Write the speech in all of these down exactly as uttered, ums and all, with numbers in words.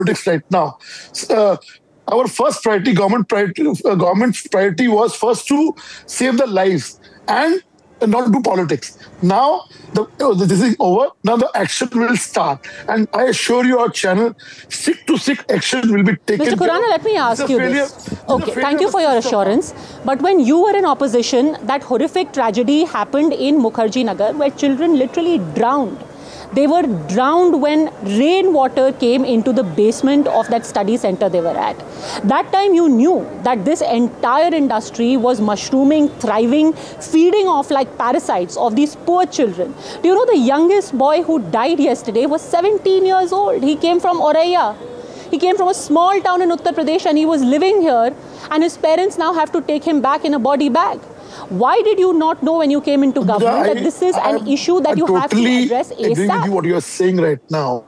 politics right now. Uh, our first priority, government priority, uh, government priority was first to save the lives and not do politics. Now the, oh, this is over. Now the action will start, and I assure you, our channel, stick to stick action will be taken. Mister Khurana, let me ask you this. Okay, thank you for your assurance. But when you were in opposition, that horrific tragedy happened in Mukherjee Nagar, where children literally drowned. They were drowned when rainwater came into the basement of that study center they were at. That time you knew that this entire industry was mushrooming, thriving, feeding off like parasites of these poor children. Do you know the youngest boy who died yesterday was seventeen years old? He came from Auraiya. He came from a small town in Uttar Pradesh and he was living here, and his parents now have to take him back in a body bag. Why did you not know when you came into government I, that this is I, an issue that I you totally have to address ASAP? I agree with you what you are saying right now.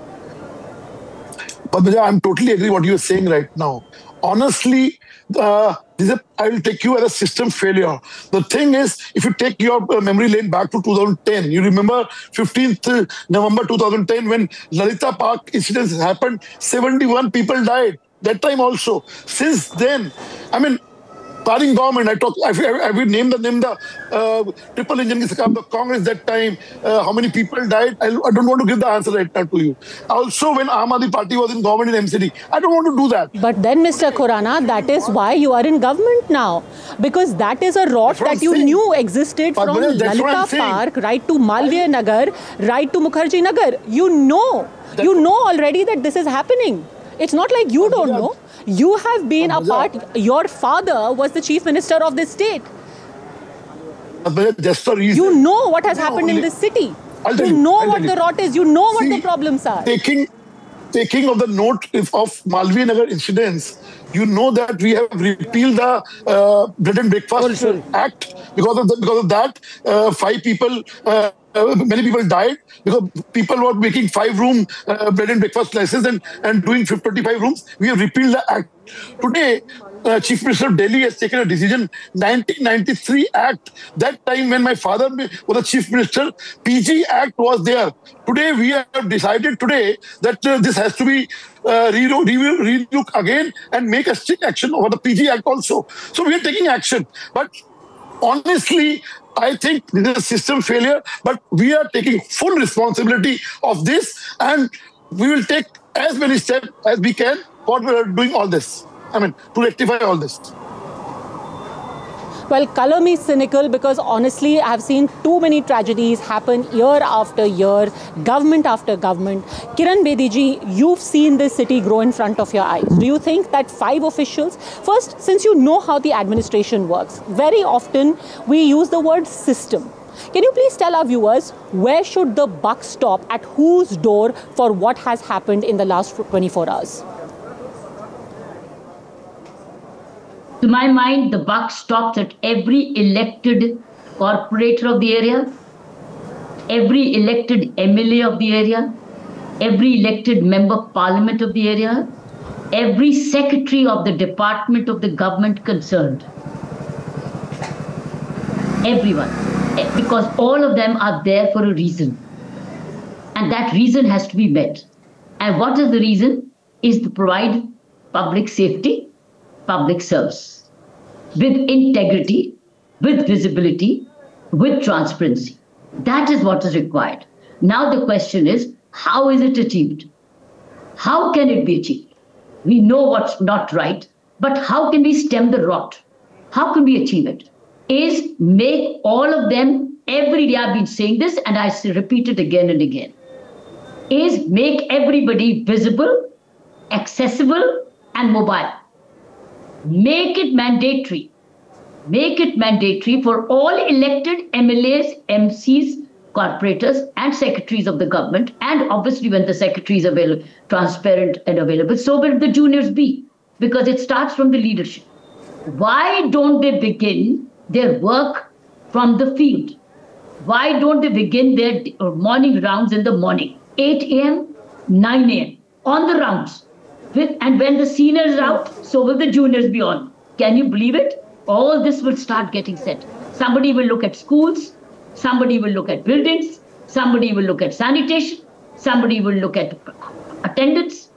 But I'm totally agree what you are saying right now. Honestly, uh, this is a, I will take you as a system failure. The thing is, if you take your uh, memory lane back to two thousand ten, you remember fifteenth November two thousand ten when Lalita Park incidents happened, seventy-one people died. That time also. Since then, I mean, barring government, I talk. I, I, I will name the name the uh, triple engine the Congress that time. Uh, how many people died? I, I don't want to give the answer right now to you. Also, when Aam Aadmi Party was in government in M C D, I don't want to do that. But then, Mister Khurana, that is why you are in government now, because that is a rot that you saying. knew existed but from Lalita Park right to Malviya Nagar, right to Mukherjee Nagar. You know, that's you know already that this is happening. It's not like you don't know. You have been a part, your father was the chief minister of this state. That's the reason. You know what has no, happened in this city. I'll you, you know I'll what the rot is. You know what See, the problems are. Taking, taking of the note of Malviya Nagar incidents, you know that we have repealed the uh, Bread and Breakfast oh, Act. Because of, the, because of that, uh, five people... Uh, Uh, many people died because people were making five-room uh, bread and breakfast license and, and doing twenty-five rooms. We have repealed the act. Today, uh, Chief Minister of Delhi has taken a decision, nineteen ninety-three Act. That time when my father was the Chief Minister, P G Act was there. Today, we have decided today that uh, this has to be uh, re-look re re again and make a strict action over the P G Act also. So we are taking action. But honestly, I think this is a system failure, but we are taking full responsibility of this, and we will take as many steps as we can for doing all this. I mean, to rectify all this. Well, color me cynical, because honestly, I've seen too many tragedies happen year after year, government after government. Kiran Bedi ji, you've seen this city grow in front of your eyes. Do you think that five officials, first, since you know how the administration works, very often we use the word system. Can you please tell our viewers, where should the buck stop, at whose door, for what has happened in the last twenty-four hours? To my mind, the buck stops at every elected corporator of the area, every elected M L A of the area, every elected member of parliament of the area, every secretary of the department of the government concerned. Everyone. Because all of them are there for a reason. And that reason has to be met. And what is the reason? Is to provide public safety, public service, with integrity, with visibility, with transparency. That is what is required. Now the question is, how is it achieved? How can it be achieved? We know what's not right, but how can we stem the rot? How can we achieve it? Is make all of them, every day I've been saying this and I repeat it again and again, is make everybody visible, accessible and mobile. Make it mandatory. Make it mandatory for all elected M L As, M Cs, corporators and secretaries of the government. And obviously when the secretary is available, transparent and available, so will the juniors be, because it starts from the leadership. Why don't they begin their work from the field? Why don't they begin their morning rounds in the morning? eight A M, nine A M, on the rounds. With, and when the seniors are out, so will the juniors be on. Can you believe it? All this will start getting set. Somebody will look at schools, somebody will look at buildings, somebody will look at sanitation, somebody will look at attendance,